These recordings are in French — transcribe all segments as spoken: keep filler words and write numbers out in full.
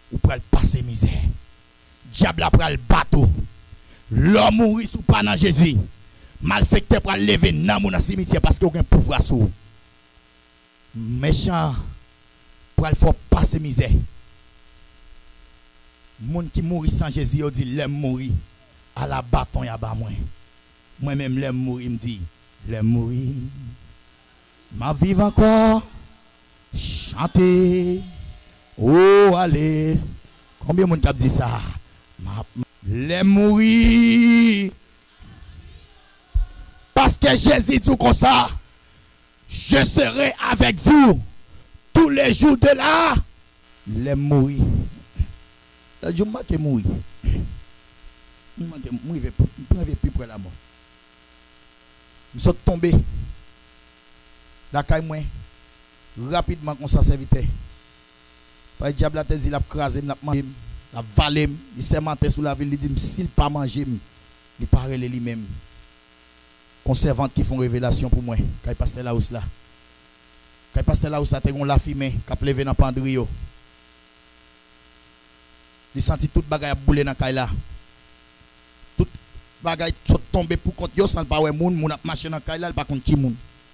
ou pral passer misère. Diable a pral bateau. L'homme mourit sous pas dans Jésus. Malfecteur pral lever nan moun dans cimetière parce qu'il a aucun pouvoir sur. Méchant pral faut passer misère. Moun qui mourit sans Jésus, il dit l'aime mourir à la bâton y a ba moi. Moi même l'aime mourir me dit l'aime mourir. Ma vivre encore chanter. Oh allez. Combien de monde qui dit ça? L'aime mourir. Parce que Jésus dit comme ça, je serai avec vous tous les jours de là. L'aime mourir. Je ne mourir. Je ne mourir plus près de la mort. Je suis tombé. La caille moi. Rapidement, comme ça, serviteur. Par le diable, il a dit, il a crasé, il a mangé, il a valé, il s'est menté sous la ville, il dit, s'il n'a pas mangé, il parle lui-même. Conservantes qui font révélation pour moi. Quand il passe là où là. Quand il passe là où ça, il la fumée, qui a levé dans le pandrio. Il sentit toute bagaille bouler dans la là. Toute bagaille sont tombé pour compte yo sans pas ouais moun, moun a marché dans la là, pas contre qui moun.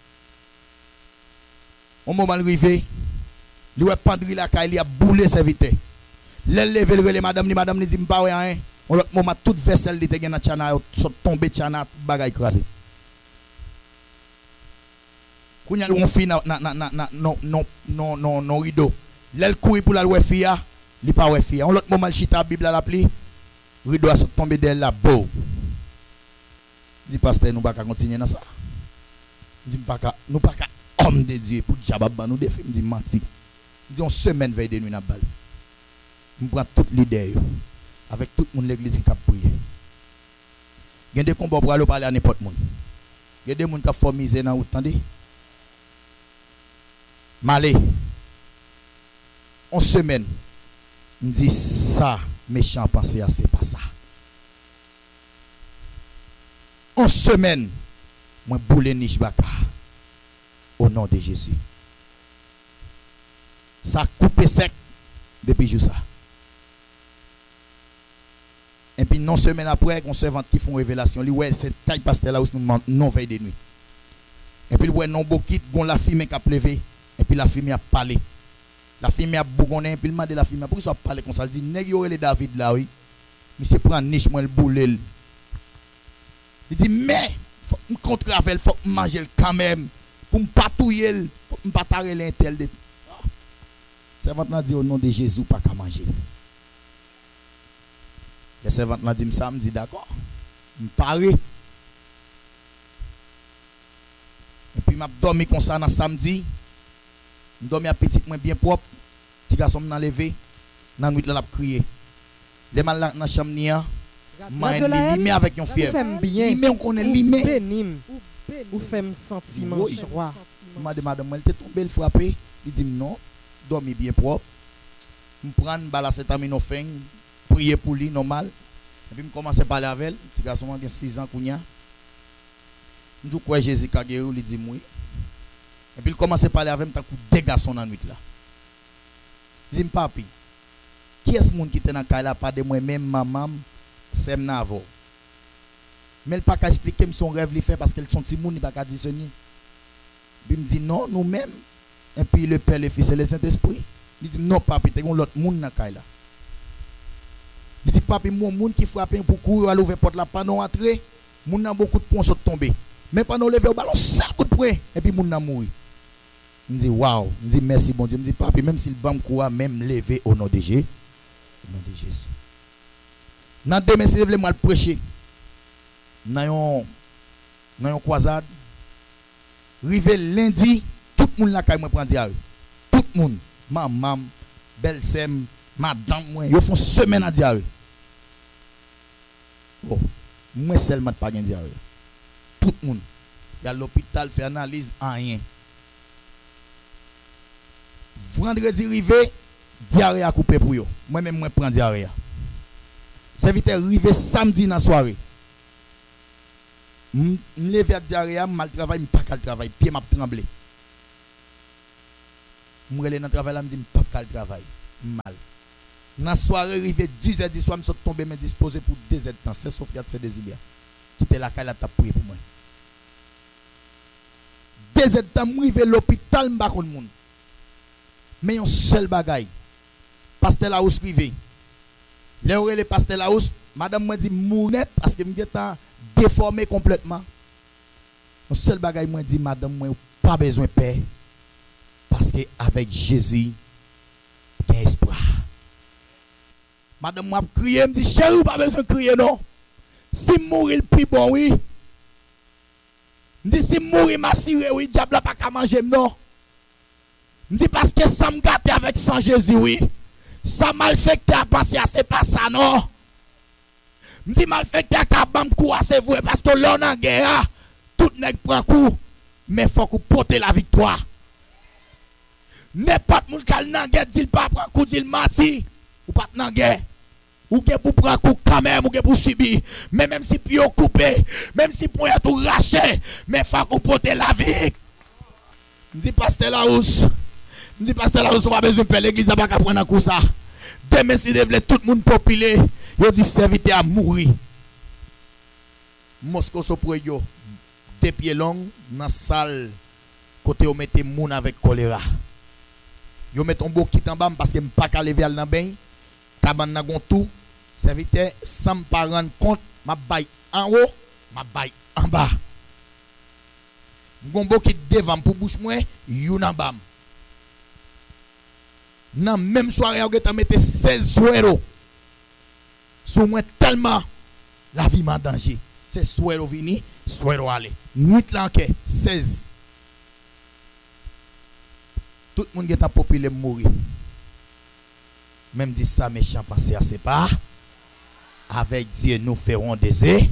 Au moment arrivé, il a pendri la caille, il a boulé serviteur. L'elle levé le madame, ni madame ni dit pas ouais rien. On l'autre moment toute vaisselle de te dans chana sont tombé chana bagaille écrasé. Kounya on fi na na na na non non non non non rideau. L'elle courir pour la ouais fia. Il pas ouais fille. En l'autre moment le chita Bible à l'appli, rideau a tombé d'elle là beau. Dit pasteur nous pas continuer dans ça. Dit pas nous pas homme de Dieu pour diable nous défi me dit menti. Dit on semaine veille de nuit na balle. Nous prend tout leader avec tout le monde l'église qui a prié. Il y a des combats pour aller parler à n'importe monde. Il y a des gens qui ont formisé dans vous attendez. Malé. En semaine me dit ça, méchant penser à c'est pas ça. En semaine, moi boule niche baka au nom de Jésus. Ça coupe sec depuis jour ça. Et puis non semaine après, on servante qui font révélation, lui ouais c'est taille pasteur là où nous non veille de nuit. Et puis ouais non bokit, gon la fumée qui a plevé et puis la fumée a parlé. La fille a bougonné, puis il m'a dit la fille, pourquoi ça parle comme ça? Il dit, nèg yo le David là, oui. Mais c'est prendre niche, moi le boulel. Il dit, mais, faut me contre avec, faut manger quand même. Pour me patouiller, faut me patarer l'intel. De... Servante m'a dit au nom de Jésus, pas qu'à manger. Le servante m'a dit ça, me dit d'accord. Me paré. Et puis m'a dormi comme ça dans samedi. Je dormi à petit moins bien propre. Si garçon m'a levé, dans nuit là l'a crié. Les mal dans chambre nia, m'a limé avec une fièvre. Limé on connaît limé. Ou fait sentiment joie. M'a demandé madame, elle était tombée, elle frappé. Il dit non, dormi bien propre. Me prendre balacétaminophène, prier pour lui normal. Et puis me commencer à parler avec elle. Petit garçon a six ans kounya. Nous quoi Jésus ka guéri, il dit moi. Et puis il commence à parler avec moi, deux garçons dans la nuit là. Il dit, papi, qui est ce monde qui est dans la pas de moi-même, maman, c'est m'navo. Mais il n'a pas qu'à expliquer son rêve, il fait parce qu'elles sont petits monde, il n'a pas qu'à discerner. Puis il me dit, non, nous-mêmes. Et puis le Père, le Fils et le Saint-Esprit. Il dit, non, papi, tu as l'autre monde dans la là. Il dit, papi, mon monde qui frappe pour courir à l'ouvrir porte là, pendant entrer, moun a beaucoup de points sont tombés. Mais pendant lever au ballon, ça coup de poing, et puis moun a mouru. Je me dis, waouh, je me dis, merci bon Dieu. Je me dis, papi, même si le bam courant, même lever au nom de Jésus. Au nom de Jésus. Dans demain, si vous voulez mal prêcher, dans une croisade, rive lundi, tout le monde là, quand prend diarrhée. Tout le monde, maman, belle-sœur, madame, ils font semaine à diarrhée. Bon, moi seulement pas de diarrhée. Tout le monde. Il y a l'hôpital, fait analyse, rien. Vendredi rivé, diarrhée a coupé pour eux. Moi-même, moi prends diarrhée. Serviteur rivé samedi dans la soirée. Je me lève à diarrhée, mal travail, je ne pas travail, pied m'a tremblé. Je me relève dans le travail, je me dis pas le travail. Mal. Dans la soirée, arrivé dix heures du soir, je suis tombé, mais disposé pour deux heures de temps. C'est Sophia, c'est Désilia. Qui était là, qui a prié pour moi. Deux heures de temps, je suis à l'hôpital, je ne sais pas. Mais un seul bagaille. Pasteur Laous privé. Les les pasteur Laous, madame m'a dit mounet parce que je suis déformé complètement. Un seul bagaille m'a dit madame moi pas besoin de paix parce que avec Jésus il y a espoir. Madame m'a crié, me dit chérie pas besoin de crier non. Si mourir le plus bon oui. Me dit si mourir m'assurer oui diable pas qu'à manger non. Me dit parce que ça me gâte avec sang Jésus oui. Ça malfecté à passer à c'est pas ça non. Me dit malfecté à bam coup c'est vrai parce que l'on en guerre tout nèg prend coup mais faut qu'on porte la victoire. N'importe moun kal nan guerre dit pas prend coup dit mati ou pas nan guerre. Ou que pour prendre coup quand même ou que pour subir mais même si pio coupé même si pour être tout raché mais faut qu'on porte la vie. Me dit pasteur Laous me dit pasteur Laous on pas besoin de l'église pas qu'à prendre coup ça. Demain si devait tout le monde populé, yo dit serviteur à mourir. Mosco sopre yo deux pieds longs dans salle côté on mette moun avec choléra. Yo met un beau kit en bas parce que m'pas ka lever al nan bain. Taban nan gon tout. Serviteur sans pas rendre compte, m'a bay en haut, m'a bay en bas. Gon beau kit devant pour bouche moi, yon en bas. Nan même soirée on geta mette seize euros. Sous moi tellement la vie m'a danger. C'est soirée vini, soirée aller. Nuit là enquête seize. Tout le monde est en populaire mourir. Même dit ça méchant penser à c'est pas. Avec Dieu nous ferons des é.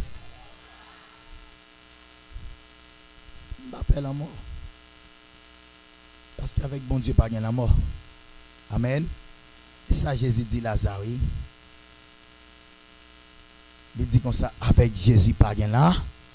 M'appelle la mort. Parce qu'avec bon Dieu pas gain la mort. Amen. Et ça Jésus dit Lazare. Il dit comme ça avec Jésus pas gain là.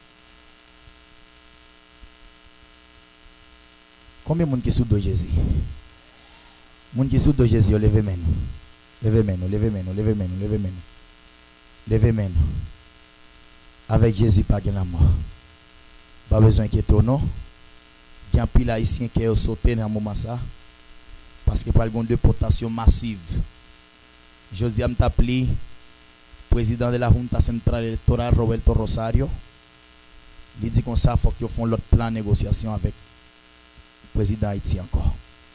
Combien de monde qui sous de Jésus? Monde qui sous de Jésus, levez main. Levez main, levez main, levez main, levez main. Levez main. Avec Jésus pas gain la mort. Pas besoin d'inquiéter non. Il y a pile haïtien qui est sauté dans moment ça parce que par une déportation massive. José am t'appelé président de la Junta Centrale Electorale Roberto Rosario. Il dit comme ça faut qu'ils font l'autre plan de négociation avec le président Haïti encore.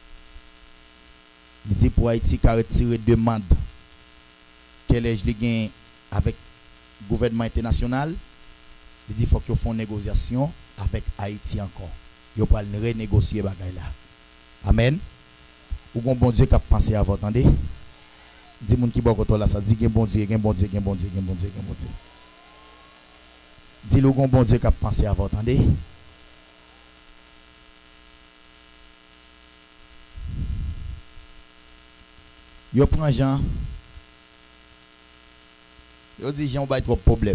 Il dit pour Haïti qu'a retiré demande qu'elle est gain avec le gouvernement international. Il dit faut qu'ils font une négociation avec Haïti encore. Ils vont renégocier bagay là. Amen. Ou bon bon Dieu qui a pensé à vous, attendez. Dis moun qui bon côté là ça dit que bon Dieu, que bon Dieu, que bon Dieu, que bon Dieu, que bon Dieu. Dis le bon Dieu qui a pensé à vous, attendez. Yo prend Jean. Yo dit Jean ba trop problème.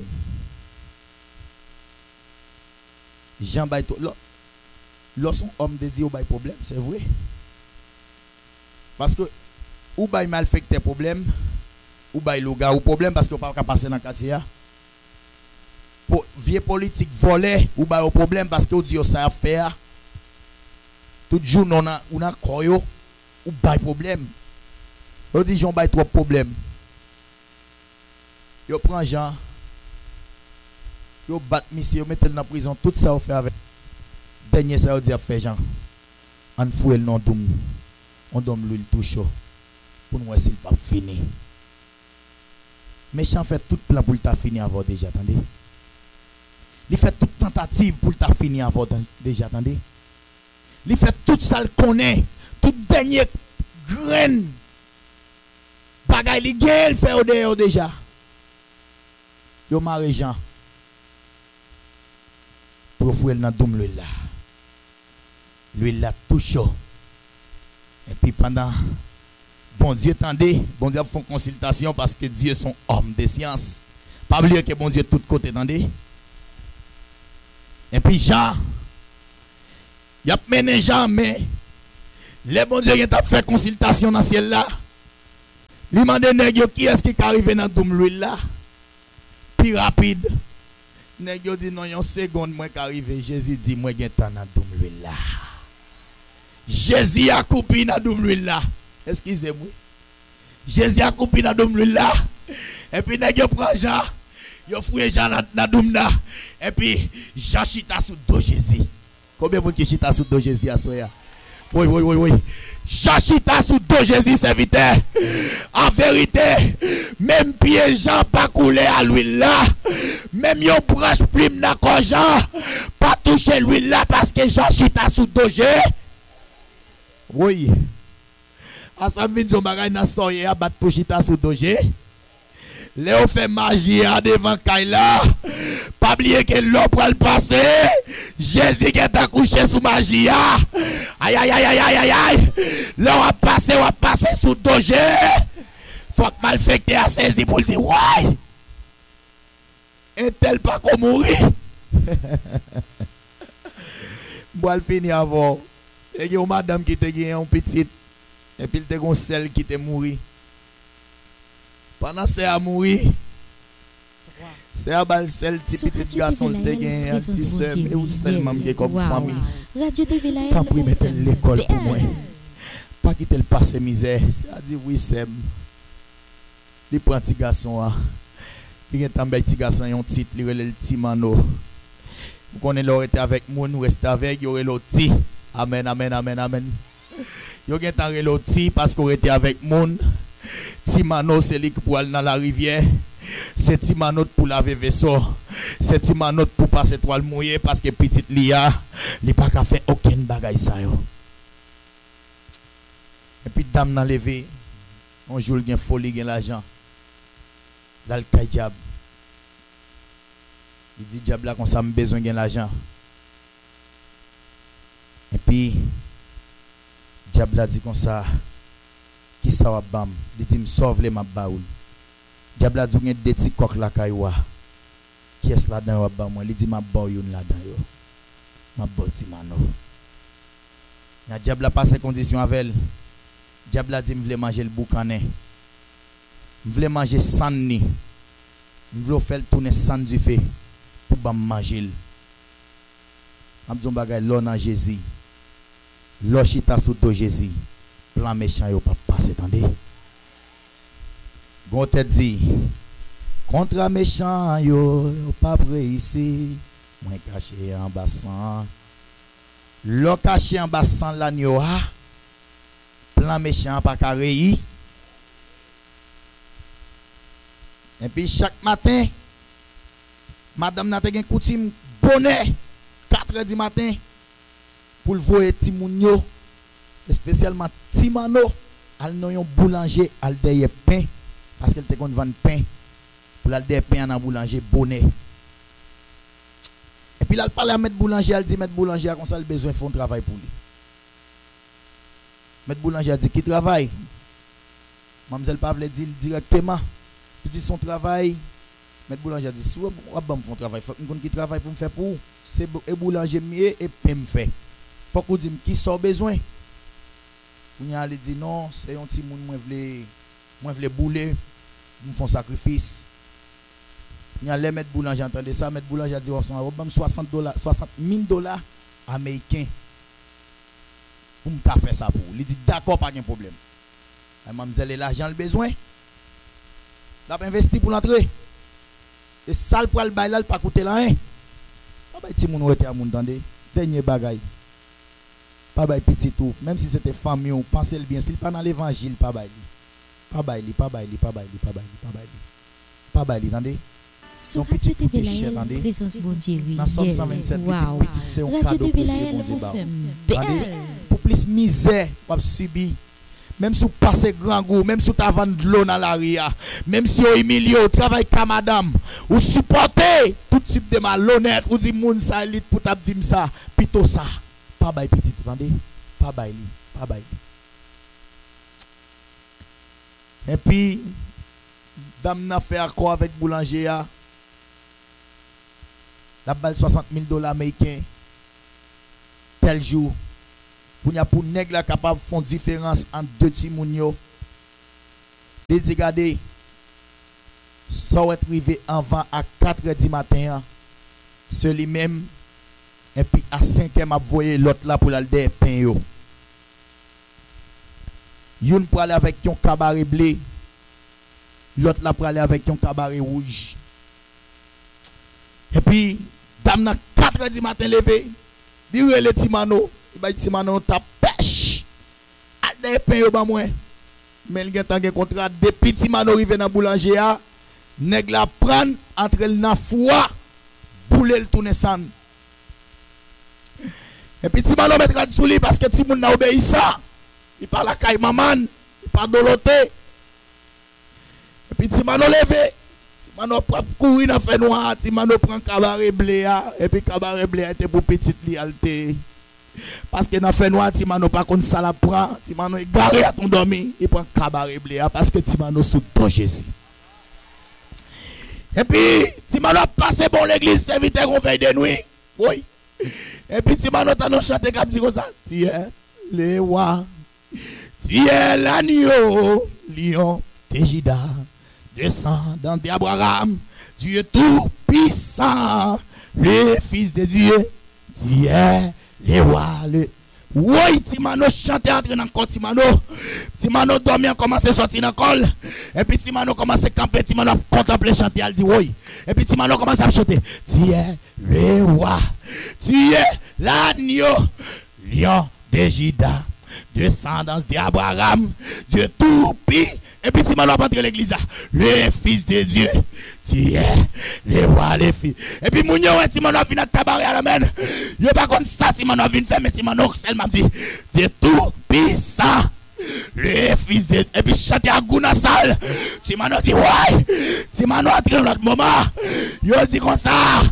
Jean ba trop lorsqu'un homme de Dieu a un problème, c'est vrai. Parce que ou bay mal fait tes problèmes, ou bay le gars ou problème parce que pas capable passer dans le quartier. Pour vieux politique voler ou bay au problème parce que Dieu ça faire. Tout jour on a on a koyo ou bay problème. On dit Jean bay trop problème. Yo prend Jean. Yo bat monsieur, yo mette dans prison tout ça on fait avec dernier ça dit a fait Jean. On fouille le nom doum. On donne l'huile tout chaud pour nous essayer pas fini. Méchant fait tout plan pour t'a fini avant déjà, attendez. Il fait toute tentative pour t'a fini avant déjà, attendez. Il fait tout ça le connaît, tout dernier grain bagay li gen fait au dehors déjà. Yo maré Jean. Pour fouiller dans doum l'huile là. L'huile là tout chaud. Et puis pendant, bon Dieu attendez, bon Dieu fait une consultation parce que Dieu est son homme de science. Pas oublier que bon Dieu de tous côtés, attendez. Et puis Jean, il a mené Jean, mais les bon Dieu qui a fait consultation dans le ciel là, Li mande nèg yo qui est-ce qui arrive dans doum l'huile là? Plus rapide. Nèg yo dit non yon seconde moi qui arrive. Jésus dit moi gen tan dans doum l'huile là. Jésus a coupé dans doum l'huile là. Excusez-moi. Jésus a coupé dans doum l'huile là. Et puis nèg yo prend Jean, yo fouye Jean dans doum là. Et puis Jean chita sous dos Jésus. Combien de qui chita sous dos Jésus à soya? Oui, oui, oui, oui. Jean chita sous dos Jésus serviteur. En vérité, même pied Jean pas coulé à l'huile là. Même yon branche plume dans corps Jean pas toucher l'huile là parce que Jean chita sous dos Jésus. Oui. Asam vin zo bagay nan soye a bat pour chita sous dos Jésus. Léo fait magie à devant Kaila. Pas oublier que l'eau pour le passer. Jésus qui est accouché sous magie. Aïe aïe aïe aïe aïe aïe. L'eau a passé, a passé sous doge. Faut que malfecté a saisi pour dire ouais. Est-elle pas qu'on mourir? Bois fini avant. Et une madame qui te gagné un petit. Et puis il te gon celle qui te mouri. Pendant c'est à mourir, c'est à bal celle petit petit garçon te gagne un petit soeur et ou seulement qui comme famille. Radio T V Lael. Pas pour mettre l'école pour moi. Pas quitter le passé misère. C'est à dire oui c'est. Les prend petit garçon a. Il est un petit garçon un titre, il relève le petit mano. Vous connaissez l'aurait avec moi, nous rester avec, il y aurait l'autre. Amen amen amen amen. Il y a un reloti parce qu'on était avec moun. Timano c'est lui qui pour aller dans la rivière. C'est Timano pour laver vaisseau. C'est Timano pour passer toile mouillée parce que petite Lia, il pas qu'à faire aucun bagay ça yo. Et puis dame nan levé, on joue gen folie gen l'argent. Dans le kay diable. Il dit diable là qu'on ça me besoin gen l'argent. Et puis diable a dit comme ça. Qui ça va bam? Il dit me sauve les ma baoul. Diable a dit gen deux petits coq la kaywa. Qui est là dedans wa moi? Il dit ma boy yon là dedans yo. Ma boy ti mano. Na diable a passé condition avec elle. Diable a dit me vle manger le boucané. Me vle manger sang ni. Me vle faire tourner sang du feu pour bam manger. Amzon bagay l'on en Jésus. L'on chita sous do Jésus. Plan méchant yo pas passer attendez. Gon te dit contre méchant yo pas prêt ici. Moi caché en bassin. L'on caché en bassin la nyo a. Plan méchant pas carré. Et puis chaque matin madame n'a te gen coutume bonnet quatre heures du matin pour le voir ti moun yo spécialement Timano al non yon boulanger al derrière pain parce qu'elle te kon vendre pain pour al derrière pain en boulanger bonnet. Et puis là elle parle à mettre boulanger, elle dit mettre boulanger a comme ça le besoin font travail pour lui. Mettre boulanger a dit qui travaille. Mademoiselle pas veut dire directement. Il dit son travail. Mettre boulanger a dit si on va me faire travail, faut qu'on qui travaille pour me faire pour c'est boulanger mieux et pain me fait. Faut qu'on dise qui sort besoin. On a dit non, c'est un petit monde moi vle moi vle bouler, me font sacrifice. On a les mettre boulanger entendez ça, mettre boulanger a dit on va me soixante dollars, soixante mille dollars américains. Pour me faire ça pour. Il dit d'accord pas de problème. Mademoiselle l'argent le besoin. L'a investi pour l'entrée. Et ça le pour le bail là pas coûter là hein. Pas bail ti moun rete à moun tande. Dernier bagaille. Pas bail petit tout, même si c'était famille ou pensez le bien, s'il pas dans l'évangile pas bail. Pas bail, pas bail, pas bail, pas bail, pas bail. Pas bail, attendez. Sur Radio T V Lael, présence bon Dieu. Dans Somme cent vingt-sept, petit c'est un cadeau précieux bon Dieu. Pour plus misère ou subi. Même si vous passez grand goût, même si vous avez de l'eau dans la ria, même si vous humiliez, vous travaillez comme madame, vous supportez tout type de malhonnête, vous dites moun sa lit pour t'a dire ça, plutôt ça. Pas bail petit, attendez, pas bail li, pas bail. Et puis dame n'a fait accord avec boulanger a. La balle soixante mille dollars américains tel jour. Pour n'y a pour nèg la capable font différence entre deux petits moun yo. Les dit regardez, ça va être arrivé avant à quatre heures du matin, celui même, et puis à cinq heures, m'a voyé l'autre là pour aller des pain yo. Yon pour aller avec un cabaret blé, l'autre là pour aller avec un cabaret rouge. Et puis, dame na quatre heures du matin levé, dit le Timano, il va dire Timano ta pêche. A des pain yo ba moi. Mais il y a un contrat depuis Timano arrivé dans boulanger a, nèg la prendre entre le na foie, bouler le tourner san. Et puis Timano mettra sous lui parce que Timon n'a obéissant. Il parle à caille maman, il parle de l'autre. Et puis Timano levé, Timano prend courir dans fait noir, Timano prend cabaret blé et puis cabaret blé était pour petite li alte. Parce que dans fait noir, Timano pas comme ça la prend, Timano est garé à ton dormi, il prend cabaret blé parce que Timano sous danger ici. Et puis Timano a passé bon l'église, serviteur qu'on veille de nuit. Oui. Et puis Timano t'a nous chanté comme dit comme ça. Tu es le roi. Tu es l'agneau, lion de Juda, descendant d'Abraham. Tu es tout puissant, le Fils de Dieu. Tu es le roi, le. Oui, Timano chantait entrer dans le corps, Timano. Timano dormait, commençait à sortir dans le col. Et puis Timano commençait à camper, Timano a contemplé chanter, elle dit oui. Et puis Timano commençait à chanter. Tu es le roi, tu es l'agneau, lion de Juda, descendance d'Abraham, Dieu tout puissant. Et puis Timano a entré l'église là, le Fils de Dieu, tu es le roi, le Fils. Et puis Mounio, Timano a venu à cabaret à la main. Il n'y a pas comme ça, Timano a venu faire, mais Timano seulement dit, Dieu tout puissant, le Fils de Dieu. Et puis chanter à Gouna salle. Timano dit, ouais, Timano a entré dans notre moment. Il dit comme ça,